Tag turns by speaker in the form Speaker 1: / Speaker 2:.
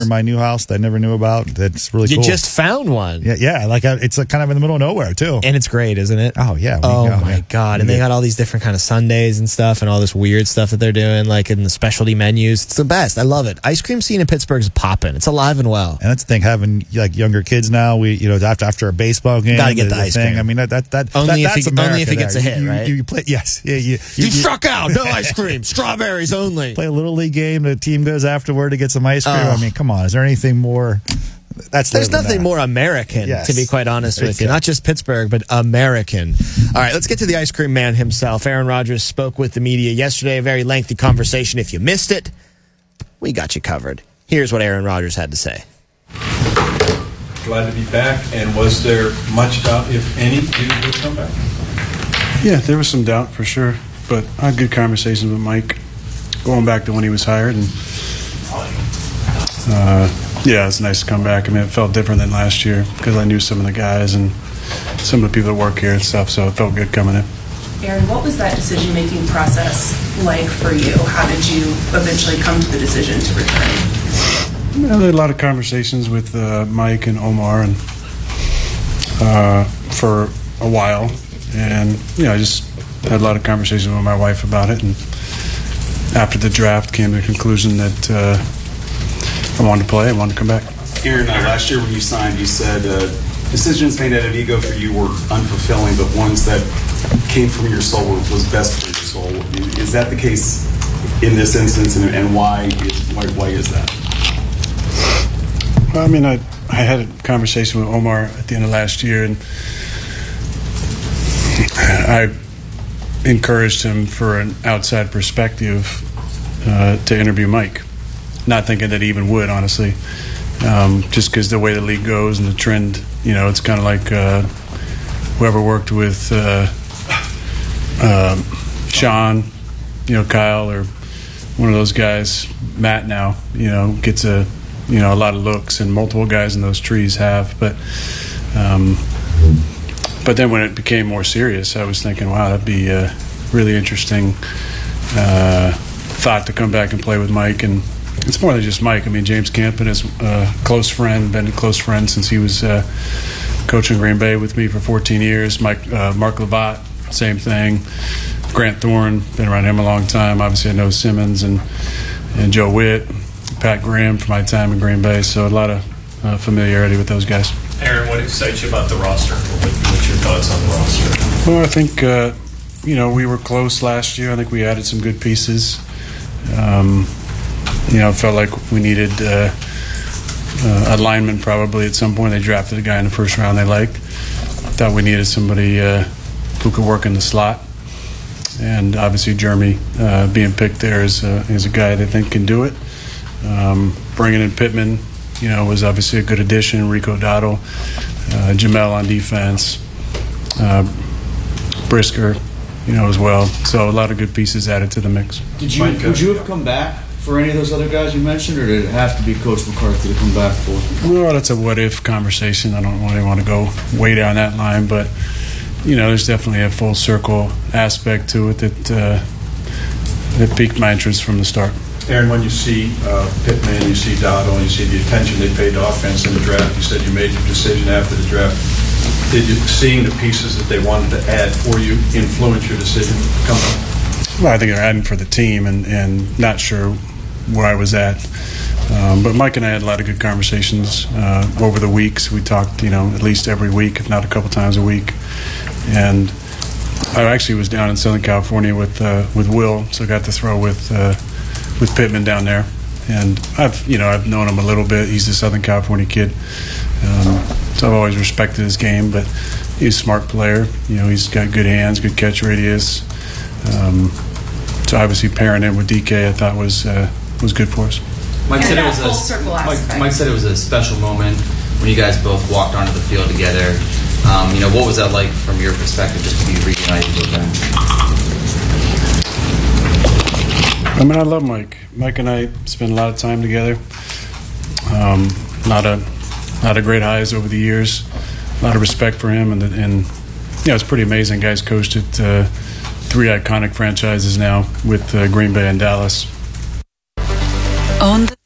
Speaker 1: my new house that I never knew about. That's really cool.
Speaker 2: You just found one.
Speaker 1: Yeah. Like it's kind of in the middle of nowhere too.
Speaker 2: And it's great, isn't it?
Speaker 1: Oh yeah.
Speaker 2: My God. And they got all these different kind of sundaes and stuff and all this weird stuff that they're doing, like in the specialty menus. It's the best. I love it. Ice cream scene in Pittsburgh is popping. It's alive and well.
Speaker 1: And that's the thing, having like younger kids now, we after a baseball game,
Speaker 2: gotta get the ice cream.
Speaker 1: I mean
Speaker 2: only
Speaker 1: that's
Speaker 2: if it gets a
Speaker 1: there.
Speaker 2: hit, right?
Speaker 1: You play, yes. Yeah, you
Speaker 2: struck out. No ice cream. Strawberries only.
Speaker 1: Play a little league game. The team goes afterward to get some ice cream. I mean, come on. Is there anything more? There's
Speaker 2: nothing more American, to be quite honest with you. Not just Pittsburgh, but American. All right, let's get to the ice cream man himself. Aaron Rodgers spoke with the media yesterday. A very lengthy conversation. If you missed it, we got you covered. Here's what Aaron Rodgers had to say.
Speaker 3: Glad to be back. And was there much doubt, if any, you would come back?
Speaker 4: Yeah, there was some doubt for sure. But I had good conversations with Mike going back to when he was hired. And yeah, it's nice to come back. I mean, it felt different than last year because I knew some of the guys and some of the people that work here and stuff, so it felt good coming in.
Speaker 5: Aaron, what was that decision-making process like for you? How did you eventually come to the decision to return?
Speaker 4: Well, there had a lot of conversations with Mike and Omar and for a while. And, I just had a lot of conversations with my wife about it. And after the draft, came to the conclusion that I wanted to play. I wanted to come back.
Speaker 6: Aaron, last year when you signed, you said decisions made out of ego for you were unfulfilling, but ones that came from your soul was best for your soul. Is that the case in this instance, and why is that?
Speaker 4: Well, I mean, I had a conversation with Omar at the end of last year, and I encouraged him for an outside perspective to interview Mike. Not thinking that he even would, honestly, just because the way the league goes and the trend, it's kind of like whoever worked with Sean, Kyle, or one of those guys, Matt now, gets a lot of looks, and multiple guys in those trees have. But then when it became more serious, I was thinking, wow, that'd be a really interesting thought to come back and play with Mike. And it's more than just Mike. I mean, James Campen is a close friend, been a close friend since he was coaching Green Bay with me for 14 years. Mark Lavatt, same thing. Grant Thorne, been around him a long time. Obviously, I know Simmons and Joe Witt, Pat Graham from my time in Green Bay. So a lot of familiarity with those guys.
Speaker 3: Aaron, what excites you about the roster? What's your thoughts on the roster?
Speaker 4: Well, I think, we were close last year. I think we added some good pieces. I felt like we needed a lineman probably at some point. They drafted a guy in the first round they liked. Thought we needed somebody who could work in the slot. And obviously Jeremy being picked there is a guy that I think can do it. Bringing in Pittman, was obviously a good addition. Rico Dottle, Jamel on defense, Brisker, as well. So a lot of good pieces added to the mix.
Speaker 7: Would you have come back for any of those other guys you mentioned, or did it have to be Coach McCarthy to come back for?
Speaker 4: Well, that's a what-if conversation. I don't really want to go way down that line, but, there's definitely a full circle aspect to it that piqued my interest from the start.
Speaker 3: Aaron, when you see Pittman, you see Dottle, and you see the attention they paid to offense in the draft, you said you made your decision after the draft. Did you, seeing the pieces that they wanted to add for you, influence your decision to come up?
Speaker 4: Well, I think they're adding for the team, and not sure where I was at. But Mike and I had a lot of good conversations over the weeks. We talked, at least every week, if not a couple times a week. And I actually was down in Southern California with Will, so I got to throw with Pittman down there. And I've known him a little bit. He's a Southern California kid, so I've always respected his game. But he's a smart player. He's got good hands, good catch radius. So obviously pairing him with DK, I thought was good for us.
Speaker 5: Mike said it
Speaker 8: was a special moment when you guys both walked onto the field together. What was that like from your perspective, just to be reunited with them?
Speaker 4: I mean, I love Mike. Mike and I spend a lot of time together. A lot of great highs over the years. A lot of respect for him, and it's pretty amazing. Guys coached at 3 iconic franchises now with Green Bay and Dallas.
Speaker 9: On the